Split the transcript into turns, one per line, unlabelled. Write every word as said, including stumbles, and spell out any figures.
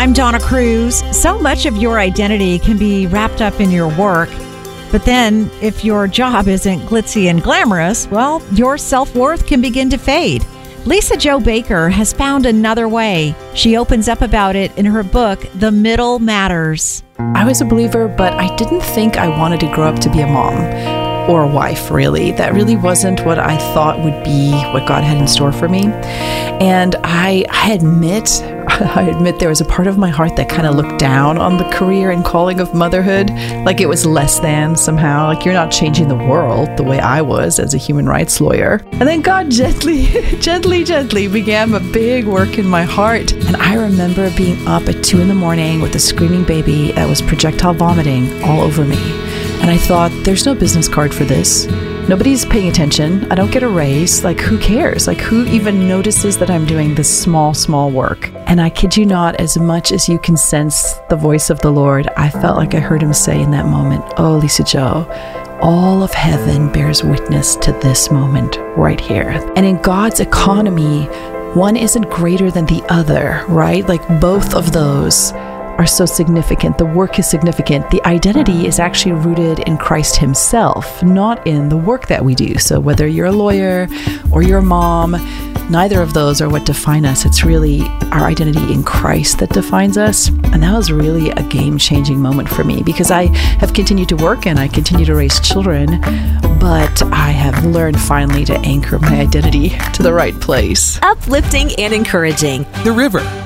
I'm Donna Cruz. So much of your identity can be wrapped up in your work. But then, if your job isn't glitzy and glamorous, well, your self-worth can begin to fade. Lisa-Jo Baker has found another way. She opens up about it in her book, The Middle Matters.
I was a believer, but I didn't think I wanted to grow up to be a mom or a wife, really. That really wasn't what I thought would be what God had in store for me. And I, I admit, I admit there was a part of my heart that kind of looked down on the career and calling of motherhood, like it was less than somehow, like you're not changing the world the way I was as a human rights lawyer. And then God gently, gently, gently began a big work in my heart. And I remember being up at two in the morning with a screaming baby that was projectile vomiting all over me. And I thought, there's no business card for this. Nobody's paying attention. I don't get a raise. Like, who cares? Like, who even notices that I'm doing this small, small work? And I kid you not, as much as you can sense the voice of the Lord, I felt like I heard him say in that moment, oh, Lisa-Jo, all of heaven bears witness to this moment right here. And in God's economy, one isn't greater than the other, right? Like, both of those are so significant. The work is significant. The identity is actually rooted in Christ himself, not in the work that we do. So whether you're a lawyer or you're a mom, neither of those are what define us. It's really our identity in Christ that defines us. And that was really a game-changing moment for me because I have continued to work and I continue to raise children, but I have learned finally to anchor my identity to the right place.
Uplifting and encouraging.
The River